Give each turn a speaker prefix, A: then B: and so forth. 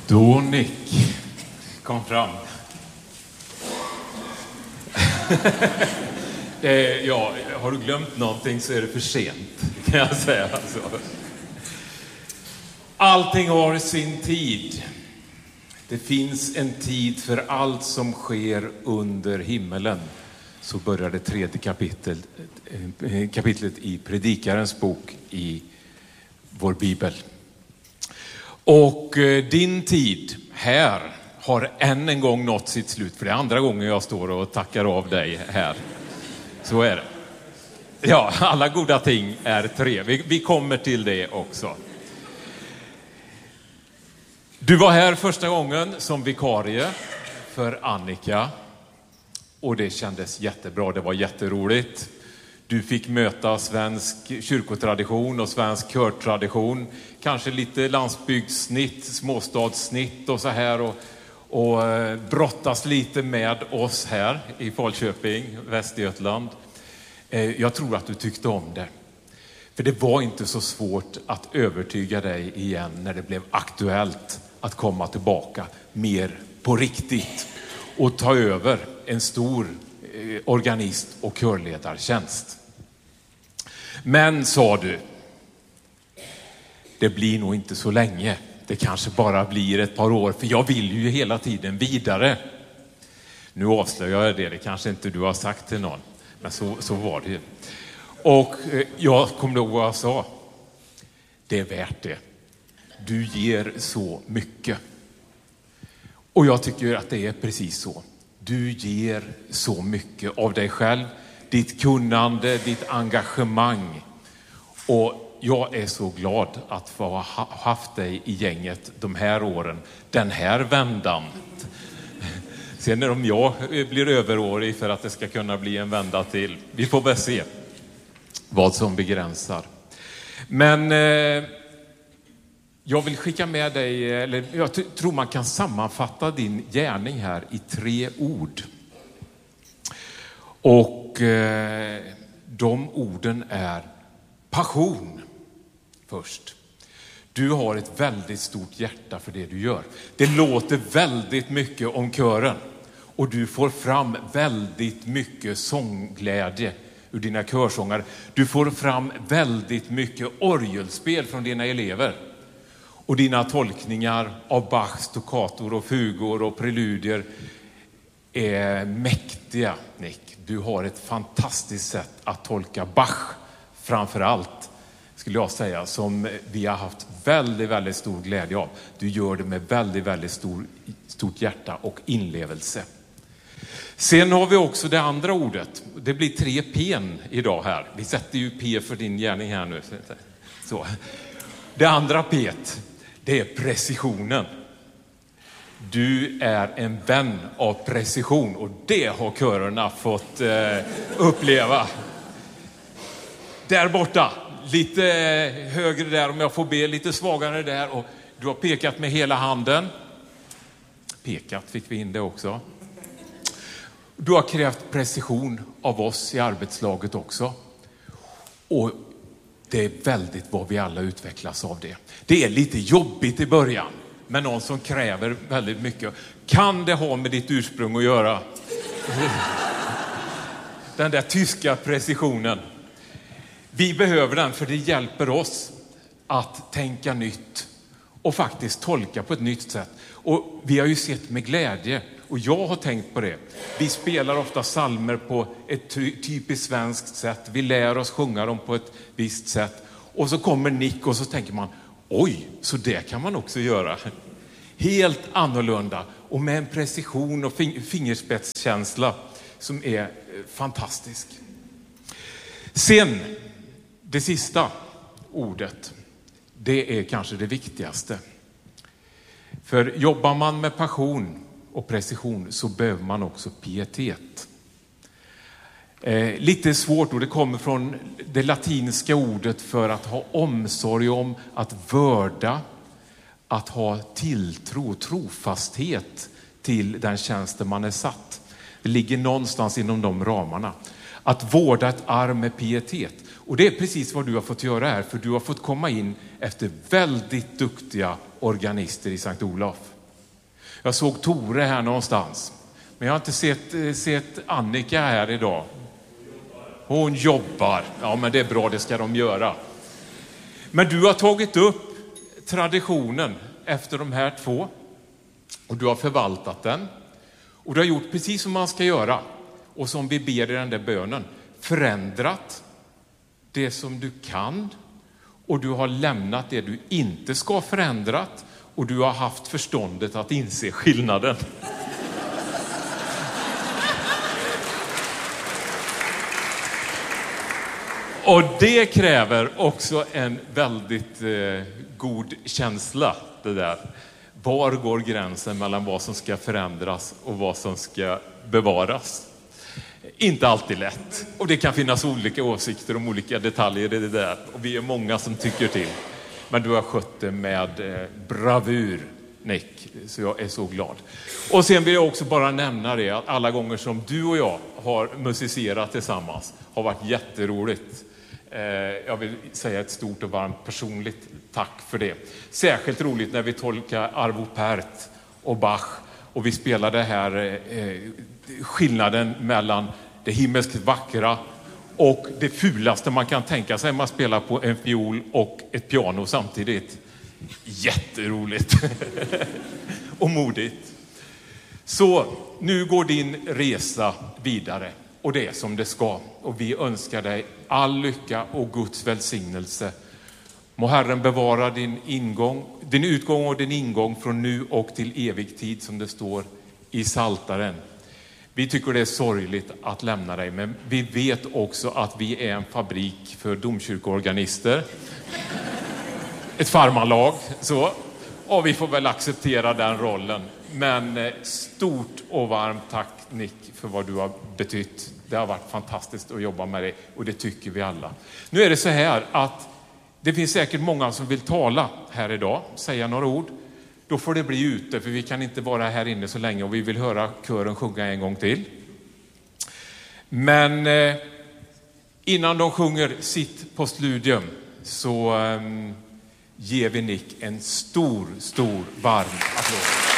A: Då Nick kom fram. Ja, har du glömt någonting så är det för sent, kan jag säga. Alltså. Allting har sin tid. Det finns en tid för allt som sker under himmelen. Så börjar det tredje kapitlet i Predikarens bok i vår bibel. Och din tid här har än en gång nått sitt slut. För det är andra gången jag står och tackar av dig här. Så är det. Ja, alla goda ting är tre. Vi kommer till det också. Du var här första gången som vikarie för Annika. Och det kändes jättebra, det var jätteroligt. Du fick möta svensk kyrkotradition och svensk körtradition. Kanske lite landsbygdssnitt, småstadssnitt och så här. Och brottas lite med oss här i Falköping, Västergötland. Jag tror att du tyckte om det. För det var inte så svårt att övertyga dig igen när det blev aktuellt att komma tillbaka mer på riktigt. Och ta över en stor organist- och körledartjänst. Men, sa du, det blir nog inte så länge. Det kanske bara blir ett par år, för jag vill ju hela tiden vidare. Nu avslöjar jag det kanske inte du har sagt till någon. Men så var det ju. Och jag kommer ihåg vad jag sa. Det är värt det. Du ger så mycket. Och jag tycker att det är precis så. Du ger så mycket av dig själv, ditt kunnande, ditt engagemang. Och jag är så glad att få ha haft dig i gänget de här åren, den här vändan. Sen om jag blir överårig för att det ska kunna bli en vända till. Vi får väl se vad som begränsar. Men jag vill skicka med dig, eller jag tror man kan sammanfatta din gärning här i 3 ord. Och de orden är passion först. Du har ett väldigt stort hjärta för det du gör. Det låter väldigt mycket om kören. Och du får fram väldigt mycket sångglädje ur dina körsångare. Du får fram väldigt mycket orgelspel från dina elever. Och dina tolkningar av Bachs stoccator och fugor och preludier är mäktiga, Nick. Du har ett fantastiskt sätt att tolka Bach framför allt, skulle jag säga, som vi har haft väldigt, väldigt stor glädje av. Du gör det med väldigt, väldigt stort hjärta och inlevelse. Sen har vi också det andra ordet. Det blir 3 P:n idag här. Vi sätter ju P för din gärning här nu. Så. Det andra P:t, det är precisionen. Du är en vän av precision och det har körerna fått uppleva. Där borta, lite högre där, om jag får be, lite svagare där. Och du har pekat med hela handen. Pekat fick vi in det också. Du har krävt precision av oss i arbetslaget också. Och det är väldigt vad vi alla utvecklas av det. Det är lite jobbigt i början med någon som kräver väldigt mycket. Kan det ha med ditt ursprung att göra? Den där tyska precisionen. Vi behöver den för det hjälper oss att tänka nytt och faktiskt tolka på ett nytt sätt. Och vi har ju sett med glädje, och jag har tänkt på det. Vi spelar ofta psalmer på ett typiskt svenskt sätt. Vi lär oss sjunga dem på ett visst sätt. Och så kommer Nick och så tänker man, oj, så det kan man också göra. Helt annorlunda och med en precision och fingerspetskänsla som är fantastisk. Sen, det sista ordet, det är kanske det viktigaste. För jobbar man med passion och precision så behöver man också pietet. Lite svårt, och det kommer från det latinska ordet för att ha omsorg om, att vörda, att ha tilltro, trofasthet till den tjänsten man är satt. Det ligger någonstans inom de ramarna. Att vårda ett arv med pietet. Och det är precis vad du har fått göra här, för du har fått komma in efter väldigt duktiga organister i Sankt Olof. Jag såg Tore här någonstans. Men jag har inte sett Annika här idag. Hon jobbar. Ja, men det är bra, det ska de göra. Men du har tagit upp traditionen efter de här två. Och du har förvaltat den. Och du har gjort precis som man ska göra. Och som vi ber i den där bönen. Förändrat det som du kan. Och du har lämnat det du inte ska förändrat. Och du har haft förståndet att inse skillnaden. Och det kräver också en väldigt god känsla, det där. Var går gränsen mellan vad som ska förändras och vad som ska bevaras? Inte alltid lätt. Och det kan finnas olika åsikter om olika detaljer i det där. Och vi är många som tycker till. Men du har skött det med bravur, Nick. Så jag är så glad. Och sen vill jag också bara nämna det att alla gånger som du och jag har musicerat tillsammans har varit jätteroligt. Jag vill säga ett stort och varmt personligt tack för det. Särskilt roligt när vi tolkar Arvo Pärt och Bach. Och vi spelade här skillnaden mellan det himmelskt vackra och det fulaste man kan tänka sig. Man spelar på en fiol och ett piano samtidigt. Jätteroligt. Och modigt. Så nu går din resa vidare. Och det är som det ska. Och vi önskar dig all lycka och Guds välsignelse. Må Herren bevara din utgång och din ingång från nu och till evig tid, som det står i Psaltaren. Vi tycker det är sorgligt att lämna dig, men vi vet också att vi är en fabrik för domkyrkoorganister. Ett farmarlag, så. Och vi får väl acceptera den rollen. Men stort och varmt tack, Nick, för vad du har betytt. Det har varit fantastiskt att jobba med dig, och det tycker vi alla. Nu är det så här att det finns säkert många som vill tala här idag, säga några ord. Då får det bli ute, för vi kan inte vara här inne så länge och vi vill höra kören sjunga en gång till. Men innan de sjunger sitt postludium så ger vi Nick en stor varm applåd.